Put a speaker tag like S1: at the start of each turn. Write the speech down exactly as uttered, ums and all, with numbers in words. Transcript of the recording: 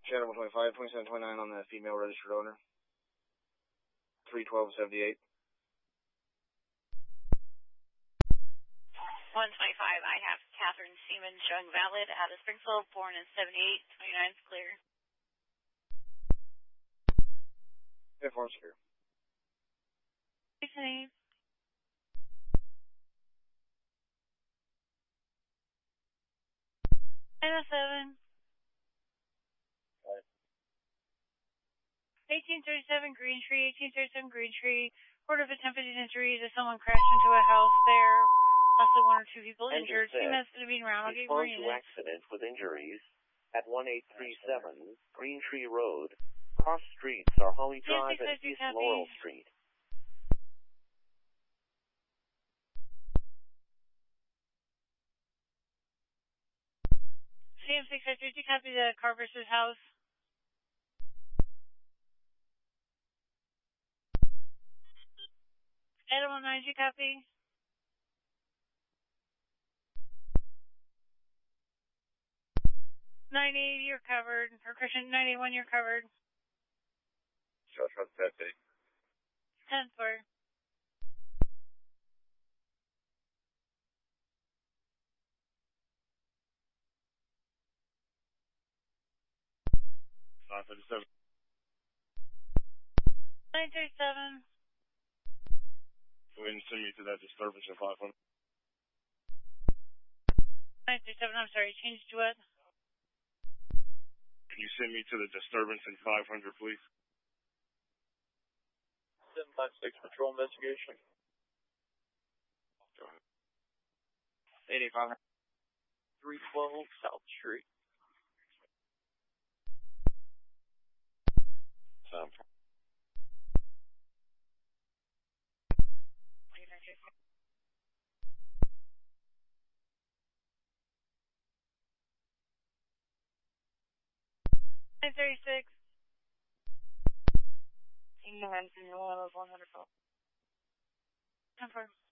S1: Channel one twenty-five, twenty-seven twenty-nine on the female registered owner. three twelve seventy-eight.
S2: one twenty-five, I have Catherine Seaman showing valid out of Springfield, born in seventy-eight, twenty-nine is clear.
S1: Inform secure.
S2: nine oh seven.
S1: Right.
S2: eighteen thirty-seven Green Tree, eighteen thirty-seven Green Tree. Report of attempted injuries as someone crashed into a house there. Possibly one or two people injured. Two minutes to be around. I'll get more units.
S3: Respond to accident with injuries at one eight three seven Green Tree Road. Cross streets are Holly Drive and East Laurel Street.
S2: C M six five fifty, copy the car versus house. Animal nine, G copy. nine eighty, you're covered. For Christian, nine eighty-one, you're covered.
S1: Shot shot fifty.
S2: ten four.
S1: nine thirty-seven.
S2: nine thirty-seven.
S1: Go ahead and send me to that disturbance in five hundred.
S2: nine thirty-seven, I'm sorry, change to what?
S1: Can you send me to the disturbance in five hundred, please?
S4: seven five six patrol investigation.
S1: Go ahead. eighty-five.
S4: three twelve South Street.
S1: Sound.
S2: nine thirty-six.
S5: King Hanson, one of one hundred.
S2: ten four.